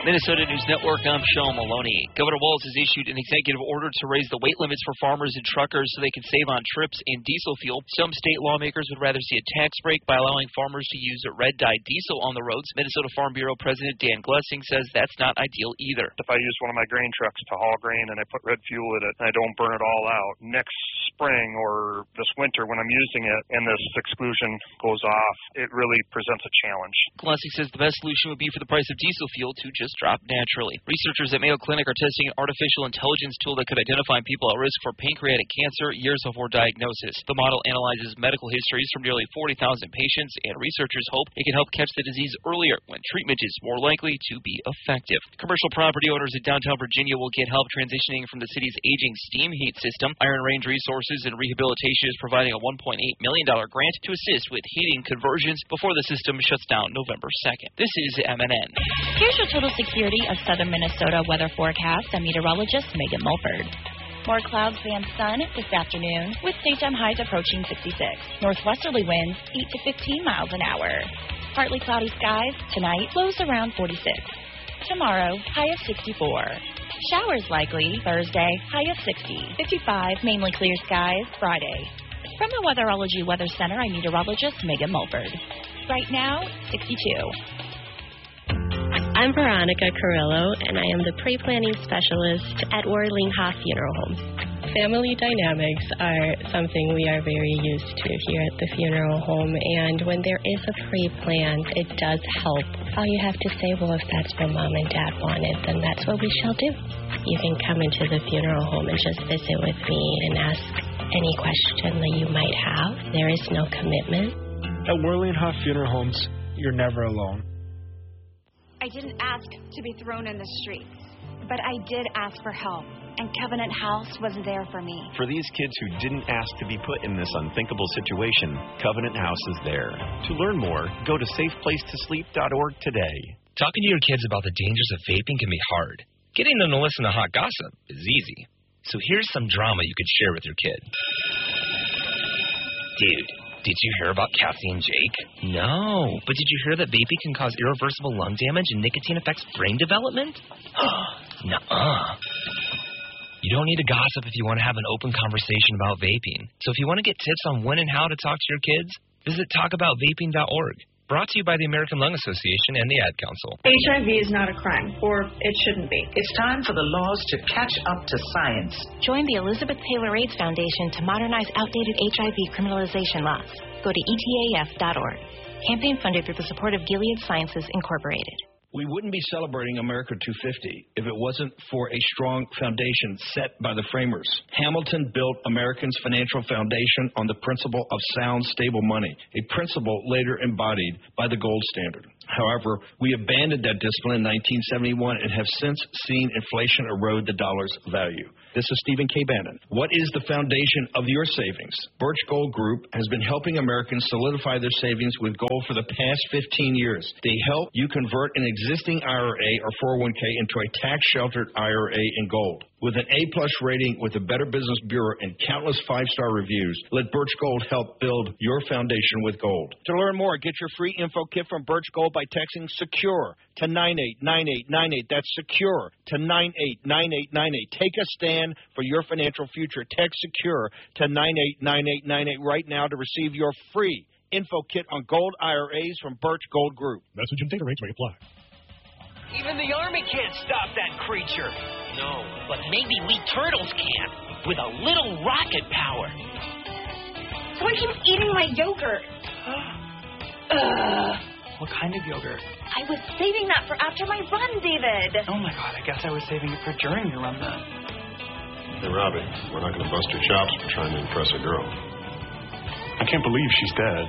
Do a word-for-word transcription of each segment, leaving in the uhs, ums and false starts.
Minnesota News Network, I'm Sean Maloney. Governor Walz has issued an executive order to raise the weight limits for farmers and truckers so they can save on trips and diesel fuel. Some state lawmakers would rather see a tax break by allowing farmers to use red-dyed diesel on the roads. Minnesota Farm Bureau President Dan Glessing says that's not ideal either. If I use one of my grain trucks to haul grain and I put red fuel in it and I don't burn it all out, next spring or this winter when I'm using it and this exclusion goes off, it really presents a challenge. Glessing says the best solution would be for the price of diesel fuel to just drop naturally. Researchers at Mayo Clinic are testing an artificial intelligence tool that could identify people at risk for pancreatic cancer years before diagnosis. The model analyzes medical histories from nearly forty thousand patients, and researchers hope it can help catch the disease earlier when treatment is more likely to be effective. Commercial property owners in downtown Virginia will get help transitioning from the city's aging steam heat system. Iron Range Resources and Rehabilitation is providing a one point eight million dollars grant to assist with heating conversions before the system shuts down November second. This is M N N. Here's your total security of southern Minnesota weather forecast. I'm meteorologist Megan Mulford. More clouds than sun this afternoon, with daytime highs approaching sixty-six. Northwesterly winds eight to fifteen miles an hour. Partly cloudy skies tonight, lows around forty-six. Tomorrow, high of sixty-four. Showers likely Thursday, high of sixty. fifty-five, mainly clear skies Friday. From the Weatherology Weather Center, I'm meteorologist Megan Mulford. Right now, sixty-two. I'm Veronica Carrillo, and I am the pre-planning specialist at Orling Haas Funeral Home. Family dynamics are something we are very used to here at the funeral home, and when there is a pre-plan, it does help. All you have to say, well, if that's what Mom and Dad wanted, then that's what we shall do. You can come into the funeral home and just visit with me and ask any question that you might have. There is no commitment. At Orling Haas Funeral Homes, you're never alone. I didn't ask to be thrown in the streets, but I did ask for help, and Covenant House was there for me. For these kids who didn't ask to be put in this unthinkable situation, Covenant House is there. To learn more, go to safe place to sleep dot org today. Talking to your kids about the dangers of vaping can be hard. Getting them to listen to hot gossip is easy. So here's some drama you could share with your kid. Dude, did you hear about Cassie and Jake? No, but did you hear that vaping can cause irreversible lung damage and nicotine affects brain development? Nuh-uh. You don't need to gossip if you want to have an open conversation about vaping. So if you want to get tips on when and how to talk to your kids, visit talk about vaping dot org. Brought to you by the American Lung Association and the Ad Council. H I V is not a crime, or it shouldn't be. It's time for the laws to catch up to science. Join the Elizabeth Taylor AIDS Foundation to modernize outdated H I V criminalization laws. Go to E T A F dot org. Campaign funded through the support of Gilead Sciences, Incorporated. We wouldn't be celebrating America two fifty if it wasn't for a strong foundation set by the framers. Hamilton built Americans' financial foundation on the principle of sound, stable money, a principle later embodied by the gold standard. However, we abandoned that discipline in nineteen seventy-one and have since seen inflation erode the dollar's value. This is Stephen K. Bannon. What is the foundation of your savings? Birch Gold Group has been helping Americans solidify their savings with gold for the past fifteen years. They help you convert an existing I R A or four oh one k into a tax-sheltered I R A in gold. With an A-plus rating with the Better Business Bureau and countless five-star reviews, let Birch Gold help build your foundation with gold. To learn more, get your free info kit from Birch Gold by texting SECURE to nine eight nine eight nine eight. That's SECURE to nine eight nine eight nine eight. Take a stand for your financial future. Text SECURE to nine eight nine eight nine eight right now to receive your free info kit on gold I R As from Birch Gold Group. Message and data rates may apply. Even the Army can't stop that creature. No, but maybe we turtles can, with a little rocket power. Someone keeps eating my yogurt. uh, what kind of yogurt? I was saving that for after my run, David. Oh, my God, I guess I was saving it for during your run, then. Hey, Robbie, we're not going to bust your chops for trying to impress a girl. I can't believe she's dead.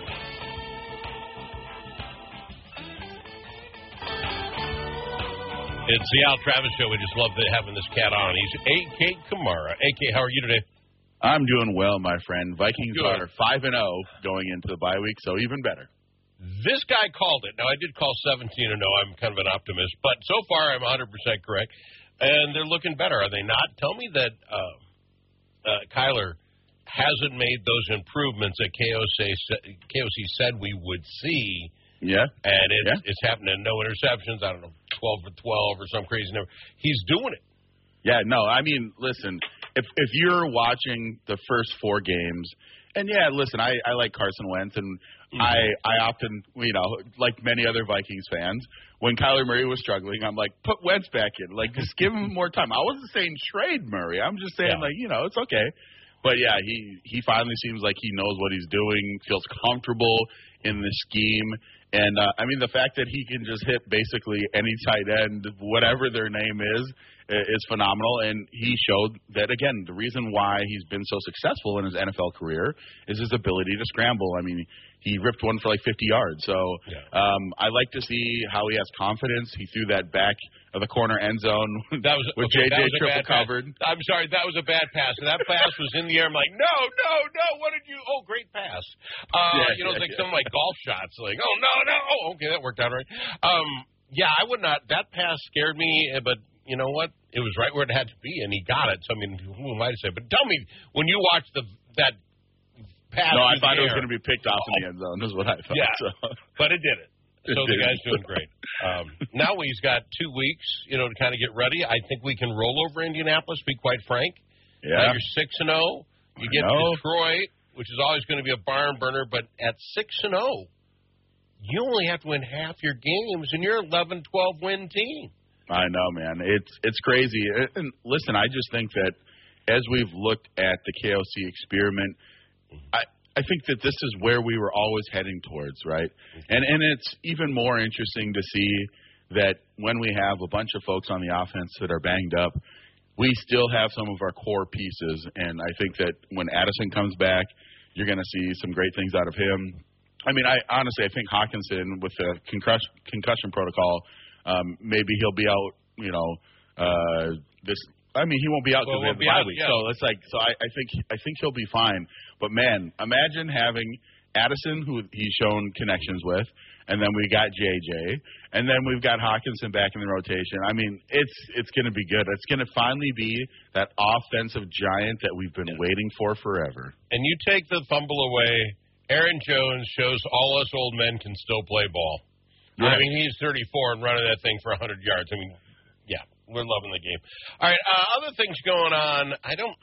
It's the Al Travis Show. We just love having this cat on. He's A K Kamara. A K, how are you today? I'm doing well, my friend. Vikings Good. are five and oh going into the bye week, so even better. This guy called it. Now, I did call seventeen and oh. I'm kind of an optimist. But so far, I'm one hundred percent correct. And they're looking better, are they not? Tell me that uh, uh, Kyler hasn't made those improvements that K O C, K O C said we would see Yeah. And it's, yeah. it's happening. No interceptions. I don't know, twelve for twelve or some crazy number. He's doing it. Yeah, no, I mean, listen, if if you're watching the first four games, and yeah, listen, I, I like Carson Wentz, and mm-hmm. I, I often, you know, like many other Vikings fans, when Kyler Murray was struggling, I'm like, put Wentz back in. Like, just give him more time. I wasn't saying trade Murray. I'm just saying, yeah. like, you know, it's okay. But, yeah, he, he finally seems like he knows what he's doing, feels comfortable in the scheme. And, uh, I mean, the fact that he can just hit basically any tight end, whatever their name is, is phenomenal. And he showed that, again, the reason why he's been so successful in his N F L career is his ability to scramble. I mean, he ripped one for like fifty yards. So yeah. um, I like to see how he has confidence. He threw that back of the corner end zone that was, with okay, J J that was triple covered. Pass. I'm sorry, that was a bad pass. And that pass was in the air. I'm like, no, no, no, what did you – oh, great pass. Uh, yeah, you know, yeah, it's like yeah. some like golf shots. Like, oh, no, no. Oh, okay, that worked out right. Um, yeah, I would not – that pass scared me, but you know what? It was right where it had to be, and he got it. So, I mean, who am I to say? But tell me, when you watch the that pass No, I thought it was going to be picked off in the end zone is what I thought. Yeah, so. but it did it. So it the did. guy's doing great. Um, now he's got two weeks, you know, to kind of get ready. I think we can roll over Indianapolis, to be quite frank. Yeah. Now you're six and oh. You get Detroit, which is always going to be a barn burner, but at six and oh, you only have to win half your games, and you're an eleven twelve win team. I know, man. It's it's crazy. And listen, I just think that as we've looked at the K O C experiment, I, I think that this is where we were always heading towards, right? And and it's even more interesting to see that when we have a bunch of folks on the offense that are banged up, we still have some of our core pieces. And I think that when Addison comes back, you're going to see some great things out of him. I mean, I honestly, I think Hawkinson with the concussion, concussion protocol, Um, maybe he'll be out, you know, uh, this. I mean, he won't be out because well, we have the bye out, week. yeah. So it's like, so I, I think, I think he'll be fine. But man, imagine having Addison, who he's shown connections with, and then we got J J, and then we've got Hawkinson back in the rotation. I mean, it's it's going to be good. It's going to finally be that offensive giant that we've been yeah. waiting for forever. And you take the fumble away, Aaron Jones shows all us old men can still play ball. Yeah. I mean, he's thirty-four and running that thing for one hundred yards. I mean, yeah, we're loving the game. All right, uh, other things going on. I don't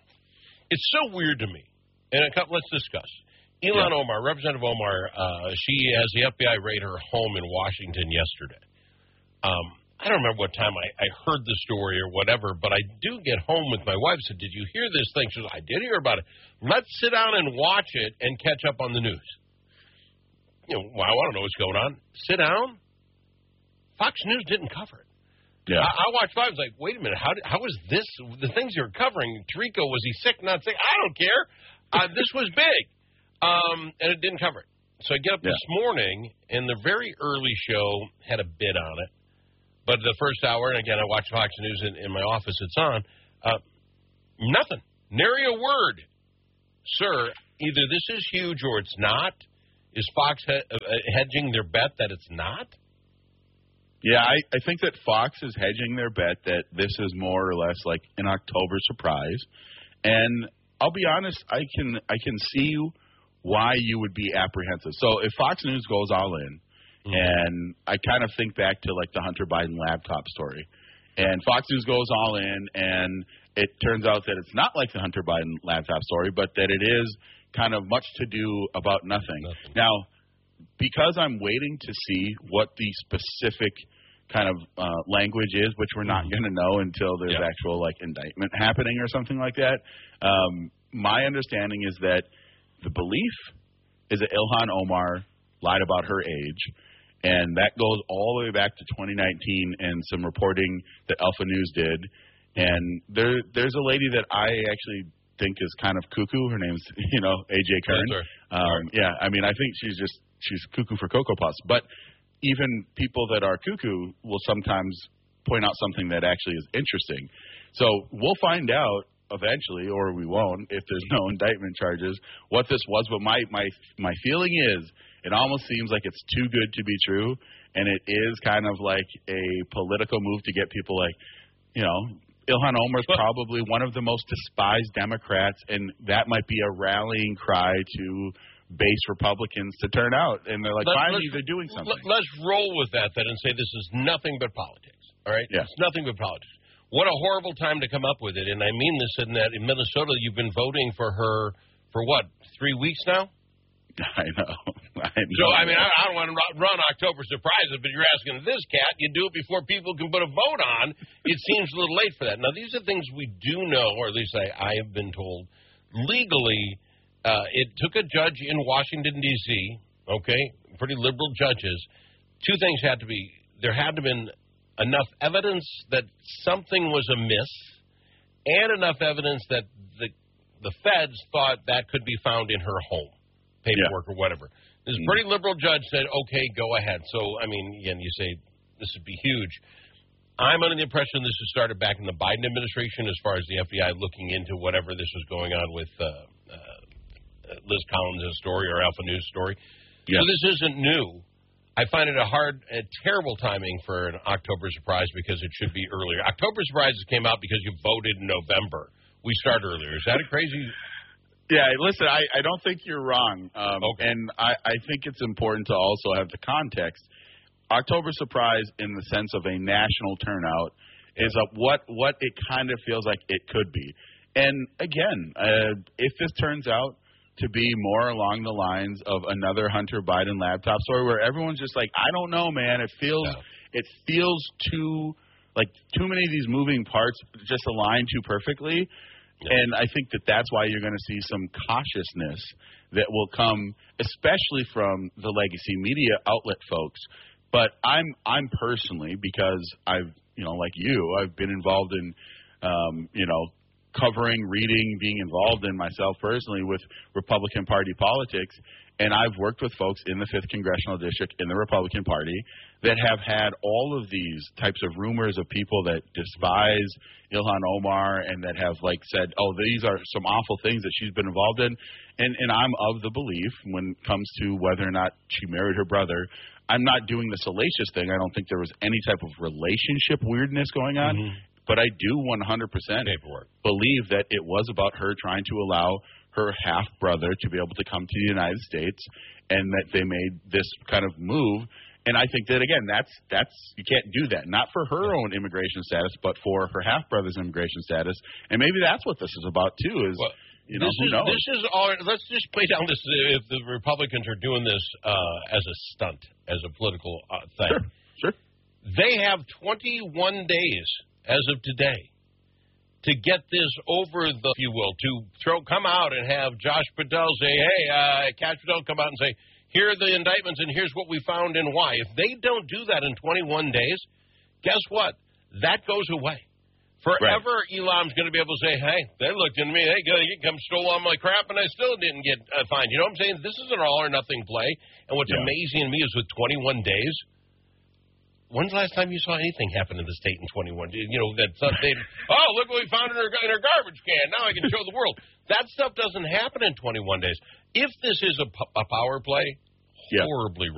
– it's so weird to me. And a couple, let's discuss. Ilhan yeah. Omar, Representative Omar, uh, she has the F B I raid her home in Washington yesterday. Um, I don't remember what time I, I heard the story or whatever, but I do get home with my wife and said, did you hear this thing? She goes, I did hear about it. Let's sit down and watch it and catch up on the news. You know, well, I want to know what's going on. Sit down. Fox News didn't cover it. Yeah. I, I watched five. I was like, wait a minute. How did, how is this? The things you're covering, Tirico, was he sick, not sick? I don't care. Uh, this was big. Um, and it didn't cover it. So I get up yeah. this morning, and the very early show had a bit on it. But the first hour, and again, I watch Fox News in, in my office, it's on. Uh, nothing. Nary a word. Sir, either this is huge or it's not. Is Fox he- uh, hedging their bet that it's not? Yeah, I, I think that Fox is hedging their bet that this is more or less like an October surprise. And I'll be honest, I can I can see why you would be apprehensive. So if Fox News goes all in, mm-hmm. and I kind of think back to like the Hunter Biden laptop story, and Fox News goes all in, and it turns out that it's not like the Hunter Biden laptop story, but that it is kind of much to do about nothing. nothing. Now, because I'm waiting to see what the specific kind of uh, language is, which we're not going to know until there's yeah. actual like indictment happening or something like that. Um, my understanding is that the belief is that Ilhan Omar lied about her age, and that goes all the way back to twenty nineteen and some reporting that Alpha News did. And there, there's a lady that I actually think is kind of cuckoo. Her name's, you know, A J Kern. Yes, um, yeah, I mean, I think she's just she's cuckoo for Cocoa Puffs. But even people that are cuckoo will sometimes point out something that actually is interesting. So we'll find out eventually, or we won't, if there's no indictment charges, what this was. But my my my feeling is it almost seems like it's too good to be true, and it is kind of like a political move to get people like, you know, Ilhan Omar is probably one of the most despised Democrats, and that might be a rallying cry to base Republicans to turn out, and they're like, Let, finally, let's, they're doing something. Let, let's roll with that then and say this is nothing but politics. All right, yeah. It's nothing but politics. What a horrible time to come up with it, and I mean this in that in Minnesota you've been voting for her for what, three weeks now? I know. I know. So, I mean, I, I don't want to run October surprises, but you're asking this cat, you do it before people can put a vote on. It seems a little late for that. Now, these are things we do know, or at least I, I have been told. Legally, uh, it took a judge in Washington, D C, okay, pretty liberal judges. Two things had to be, there had to have been enough evidence that something was amiss and enough evidence that the the feds thought that could be found in her home. Paperwork yeah. or whatever. This mm. pretty liberal judge said, okay, go ahead. So, I mean, again, you say this would be huge. I'm under the impression this was started back in the Biden administration as far as the F B I looking into whatever this was going on with uh, uh, Liz Collins' story or Alpha News story. Yeah. So this isn't new. I find it a hard, a terrible timing for an October surprise because it should be earlier. October surprises came out because you voted in November. We start earlier. Is that a crazy... Yeah, listen, I, I don't think you're wrong. Um, okay. And I, I think it's important to also have the context. October surprise in the sense of a national turnout is a, what, what it kind of feels like it could be. And, again, uh, if this turns out to be more along the lines of another Hunter Biden laptop story where everyone's just like, I don't know, man, it feels yeah. it feels too, like too many of these moving parts just align too perfectly. And I think that that's why you're going to see some cautiousness that will come, especially from the legacy media outlet folks. But I'm I'm personally, because I've, you know, like you, I've been involved in, um, you know, covering, reading, being involved in myself personally with Republican Party politics. And I've worked with folks in the fifth Congressional District in the Republican Party that have had all of these types of rumors of people that despise Ilhan Omar and that have, like, said, oh, these are some awful things that she's been involved in. And, and I'm of the belief when it comes to whether or not she married her brother, I'm not doing the salacious thing. I don't think there was any type of relationship weirdness going on. Mm-hmm. But I do one hundred percent Paperwork. believe that it was about her trying to allow her half-brother to be able to come to the United States, and that they made this kind of move. And I think that, again, that's that's you can't do that. Not for her own immigration status, but for her half-brother's immigration status. And maybe that's what this is about, too, is, well, you know, this who is, knows? This is all, let's just play down this, if the Republicans are doing this uh, as a stunt, as a political uh, thing. Sure, sure. They have twenty-one days as of today to get this over the, if you will, to throw, come out and have Josh Bedell say, hey, uh, Cash Bedell come out and say, here are the indictments and here's what we found and why. If they don't do that in twenty-one days, guess what? That goes away. Forever, right. Elam's going to be able to say, hey, they looked into me, they come stole all my crap and I still didn't get uh, fined. You know what I'm saying? This is an all or nothing play. And what's yeah. amazing to me is with twenty-one days, when's the last time you saw anything happen in the state in twenty-one? You know, that they, oh, look what we found in our, in our garbage can. Now I can show the world. That stuff doesn't happen in twenty-one days. If this is a, a power play, yeah. horribly